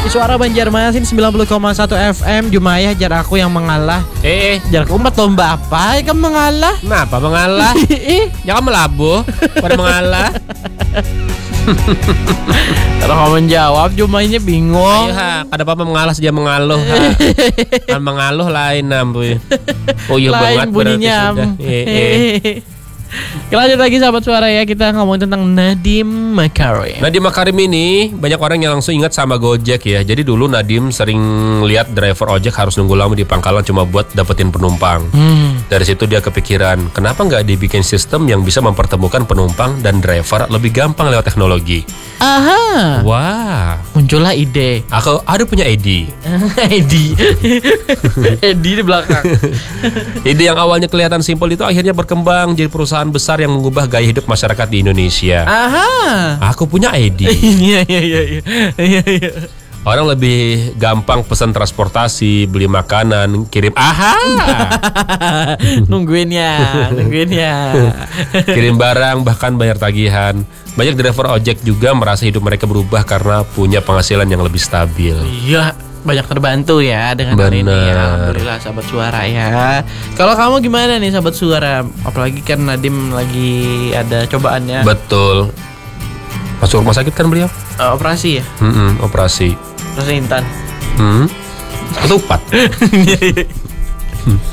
Suara Banjarmasin 90,1 FM. Jumayah jar aku yang mengalah. Jar aku mah lomba apa? Kamu mengalah? Kenapa mengalah? Jangan melabuh pada mengalah. Kalau kamu menjawab Jumayahnya bingung. Ayo ha, kada apa mengalah saja mengaluh ha. Kan mengaluh lain nampu. Oh iya banget Lain bunyinya. Lanjut lagi sahabat suara ya, kita ngomong tentang Nadiem Makarim. Nadiem Makarim ini banyak orang yang langsung ingat sama Gojek ya. Jadi dulu Nadiem sering lihat driver ojek harus nunggu lama di pangkalan cuma buat dapetin penumpang. Dari situ dia kepikiran, kenapa nggak dibikin sistem yang bisa mempertemukan penumpang dan driver lebih gampang lewat teknologi. Aha. Wah, Muncullah ide. aku ada punya ide. Edi di belakang. Ide yang awalnya kelihatan simpel itu akhirnya berkembang jadi perusahaan besar yang mengubah gaya hidup masyarakat di Indonesia. Aha. Aku punya ide. Iya. Orang lebih gampang pesan transportasi, beli makanan, kirim Nungguin ya. kirim barang, bahkan bayar tagihan. Banyak driver ojek juga merasa hidup mereka berubah karena punya penghasilan yang lebih stabil. Iya, banyak terbantu ya dengan hal ini ya. Alhamdulillah sahabat suara ya. Kalau kamu gimana nih sahabat suara? Apalagi kan Nadiem lagi ada cobaannya. Betul. Masuk rumah sakit kan beliau? Operasi ya? Operasi. Operasi intan. Ketupat.